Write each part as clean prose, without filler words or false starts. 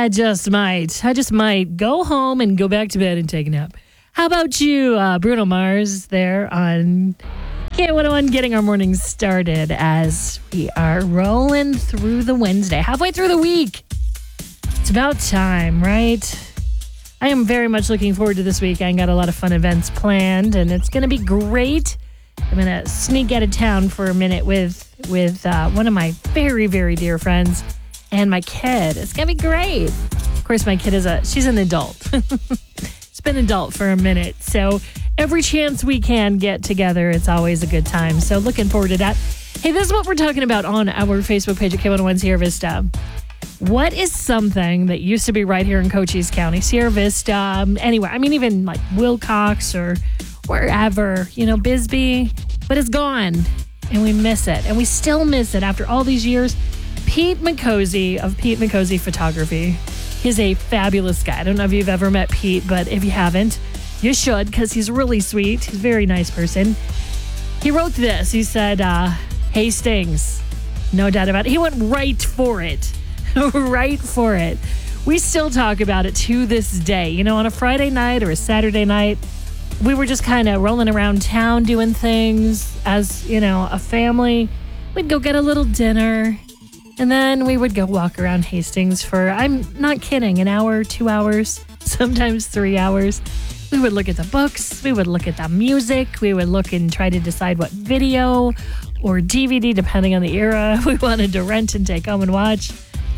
I just might. Go home and go back to bed and take a nap. How about you, Bruno Mars, there on K101, getting our mornings started as we are rolling through the Wednesday, halfway through the week. It's about time, right? I am very much looking forward to this week. I got a lot of fun events planned, and it's going to be great. I'm going to sneak out of town for a minute with one of my very, very dear friends and my kid. It's going to be great. Of course, my kid she's an adult. It's been adult for a minute. So every chance we can get together, it's always a good time. So looking forward to that. Hey, this is what we're talking about on our Facebook page at K101 Sierra Vista. What is something that used to be right here in Cochise County, Sierra Vista, anywhere? I mean, even like Wilcox or wherever, Bisbee, but it's gone and we miss it. And we still miss it after all these years. Pete Micozzi of Pete Micozzi Photography. He's a fabulous guy. I don't know if you've ever met Pete, but if you haven't, you should, because he's really sweet. He's a very nice person. He wrote this. He said, Hastings, no doubt about it. He went right for it. Right for it. We still talk about it to this day. On a Friday night or a Saturday night, we were just kind of rolling around town doing things as, a family. We'd go get a little dinner, and then we would go walk around Hastings for, I'm not kidding, an hour, 2 hours, sometimes 3 hours. We would look at the books. We would look at the music. We would look and try to decide what video or DVD, depending on the era, we wanted to rent and take home and watch.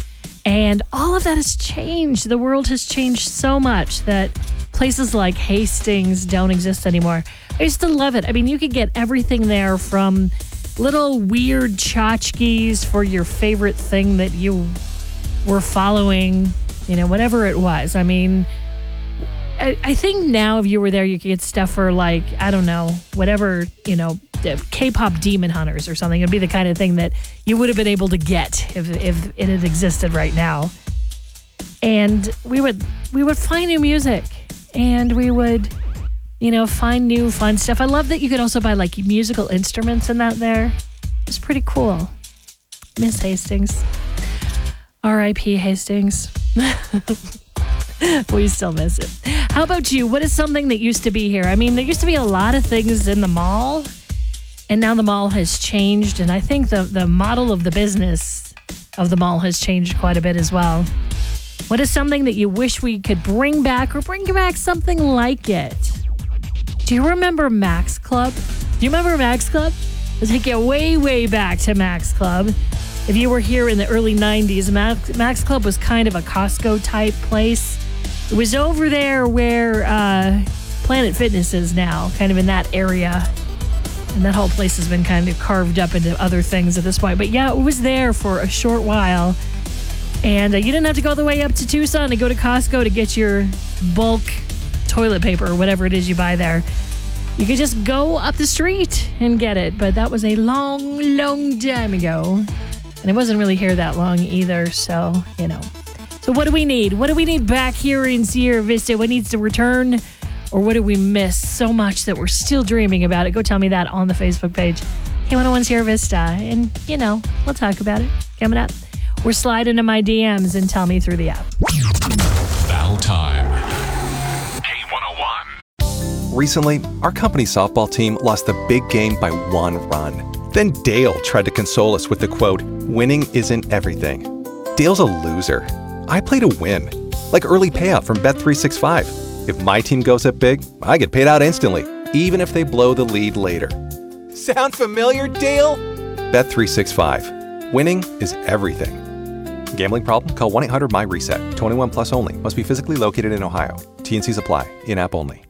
And all of that has changed. The world has changed so much that places like Hastings don't exist anymore. I used to love it. I mean, you could get everything there from little weird tchotchkes for your favorite thing that you were following, whatever it was. I mean, I think now if you were there, you could get stuff for like, I don't know, whatever, K-pop Demon Hunters or something. It'd be the kind of thing that you would have been able to get if it had existed right now. And we would find new music, and we would, find new fun stuff. I love that you could also buy like musical instruments and that there. It's pretty cool. Miss Hastings. R.I.P. Hastings. We still miss it. How about you? What is something that used to be here? I mean, there used to be a lot of things in the mall, and now the mall has changed, and I think the model of the business of the mall has changed quite a bit as well. What is something that you wish we could bring back, or bring back something like it? Do you remember Max Club? Do you remember Max Club? I'll take you way, way back to Max Club. If you were here in the early 90s, Max Club was kind of a Costco-type place. It was over there where Planet Fitness is now, kind of in that area. And that whole place has been kind of carved up into other things at this point. But yeah, it was there for a short while. And you didn't have to go all the way up to Tucson to go to Costco to get your bulk toilet paper or whatever it is you buy there. You could just go up the street and get it. But that was a long, long time ago. And it wasn't really here that long either, so, So what do we need? What do we need back here in Sierra Vista? What needs to return? Or what do we miss so much that we're still dreaming about it? Go tell me that on the Facebook page. K101 Sierra Vista. And, we'll talk about it coming up. Or slide into my DMs and tell me through the app. Battle time. K101. Recently, our company softball team lost the big game by 1 run. Then Dale tried to console us with the quote, "Winning isn't everything." Dale's a loser. I play to win. Like early payout from Bet365. If my team goes up big, I get paid out instantly, even if they blow the lead later. Sound familiar, Dale? Bet365. Winning is everything. Gambling problem? Call 1-800-MY-RESET. 21 plus only. Must be physically located in Ohio. T&Cs apply. In-app only.